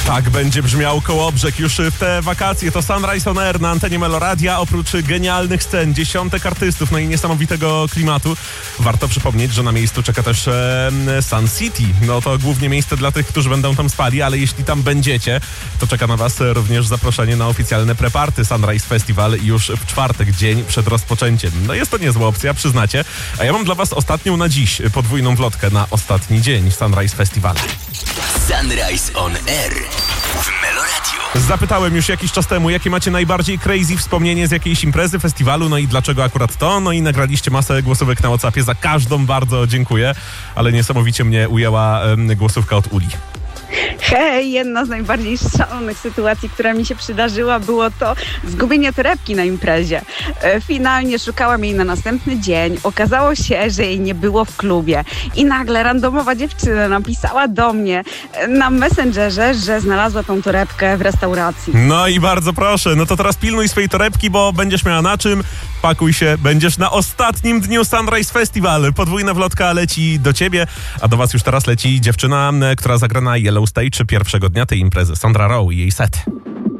Tak będzie brzmiał Kołobrzeg już w te wakacje. To Sunrise on Air na antenie Meloradia. Oprócz genialnych scen, dziesiątek artystów, no i niesamowitego klimatu, warto przypomnieć, że na miejscu czeka też Sun City. No to głównie miejsce dla tych, którzy będą tam spali, ale jeśli tam będziecie, to czeka na was również zaproszenie na oficjalne preparty Sunrise Festival już w czwartek, dzień przed rozpoczęciem. No jest to niezła opcja, przyznacie. A ja mam dla was ostatnią na dziś podwójną wlotkę na ostatni dzień Sunrise Festival. Sunrise on Air w Meloradio. Zapytałem już jakiś czas temu, jakie macie najbardziej crazy wspomnienie z jakiejś imprezy, festiwalu, no i dlaczego akurat to, no i nagraliście masę głosówek na WhatsAppie, za każdą bardzo dziękuję, ale niesamowicie mnie ujęła głosówka od Uli. Hej, jedna z najbardziej szalonych sytuacji, która mi się przydarzyła, było to zgubienie torebki na imprezie. Finalnie szukałam jej na następny dzień. Okazało się, że jej nie było w klubie. I nagle randomowa dziewczyna napisała do mnie na Messengerze, że znalazła tą torebkę w restauracji. No i bardzo proszę, no to teraz pilnuj swojej torebki, bo będziesz miała na czym. Pakuj się, będziesz na ostatnim dniu Sunrise Festival. Podwójna wlotka leci do ciebie, a do was już teraz leci dziewczyna, która zagra na Yellow Stage pierwszego dnia tej imprezy. Sandra Rowe i jej set.